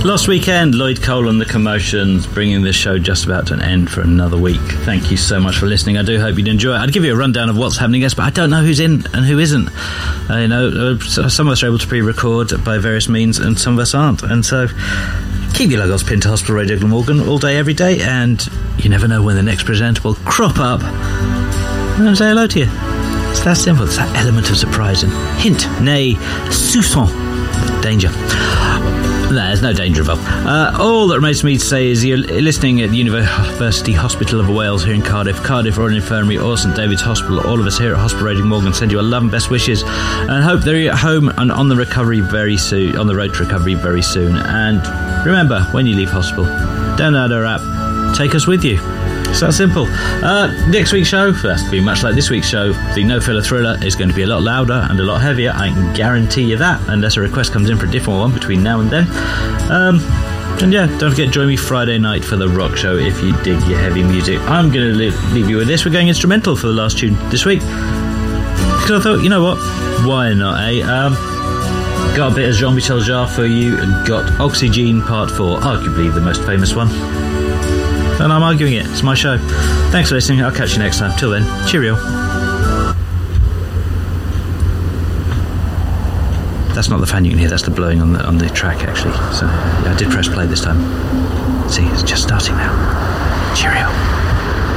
Last weekend, Lloyd Cole and the Commotions, bringing this show just about to an end for another week. Thank you so much for listening. I do hope you'd enjoy it. I'd give you a rundown of what's happening next, but I don't know who's in and who isn't. Some of us are able to pre-record by various means, and some of us aren't. And so, keep your logos pinned to Hospital Radio Glamorgan all day, every day, and you never know when the next presenter will crop up and say hello to you. It's that simple. It's that element of surprise and hint, nay, soupçon, danger. No, there's no danger involved. All that remains for me to say is you're listening at the University Hospital of Wales here in Cardiff Royal Infirmary or St David's Hospital. All of us here at Hospital Radio Morgan send you our love and best wishes and hope that you're at home and on the recovery very soon, on the road to recovery very soon. And remember, when you leave hospital, download our app, take us with you. It's that simple. Next week's show, that's to be much like this week's show, the No Filler Thriller is going to be a lot louder and a lot heavier. I can guarantee you that, unless a request comes in for a different one between now and then. And yeah, don't forget, join me Friday night for the rock show if you dig your heavy music. I'm going to leave you with this. We're going instrumental for the last tune this week, because I thought, you know what, why not, eh? Got a bit of Jean-Michel Jarre for you, and got Oxygene Part 4, arguably the most famous one. And I'm arguing it. It's my show. Thanks for listening. I'll catch you next time. Till then, cheerio. That's not the fan you can hear. That's the blowing on the track, actually. So yeah, I did press play this time. See, it's just starting now. Cheerio.